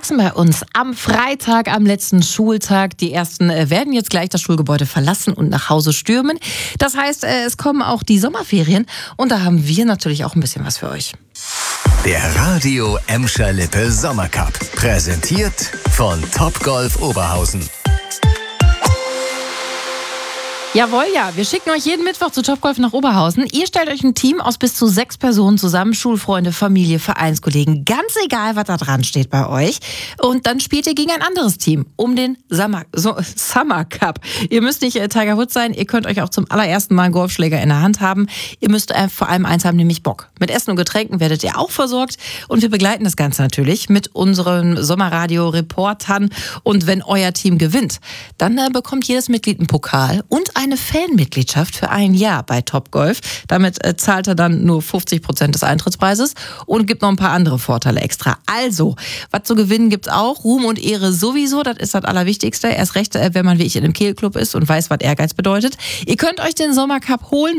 Sachsen bei uns am Freitag, am letzten Schultag. Die Ersten werden jetzt gleich das Schulgebäude verlassen und nach Hause stürmen. Das heißt, es kommen auch die Sommerferien und da haben wir natürlich auch ein bisschen was für euch. Der Radio Emscher Lippe Sommercup. Präsentiert von Topgolf Oberhausen. Jawohl, ja. Wir schicken euch jeden Mittwoch zu Topgolf nach Oberhausen. Ihr stellt euch ein Team aus bis zu 6 Personen zusammen. Schulfreunde, Familie, Vereinskollegen. Ganz egal, was da dran steht bei euch. Und dann spielt ihr gegen ein anderes Team um den Summer Cup. Ihr müsst nicht Tiger Woods sein. Ihr könnt euch auch zum allerersten Mal einen Golfschläger in der Hand haben. Ihr müsst vor allem eins haben, nämlich Bock. Mit Essen und Getränken werdet ihr auch versorgt. Und wir begleiten das Ganze natürlich mit unseren Sommerradio-Reportern. Und wenn euer Team gewinnt, dann bekommt jedes Mitglied einen Pokal und eine Fanmitgliedschaft für ein Jahr bei Topgolf. Damit zahlt er dann nur 50% des Eintrittspreises und gibt noch ein paar andere Vorteile extra. Also, was zu gewinnen gibt's auch. Ruhm und Ehre sowieso, das ist das Allerwichtigste. Erst recht, wenn man wie ich in einem Kegelclub ist und weiß, was Ehrgeiz bedeutet. Ihr könnt euch den Sommercup holen.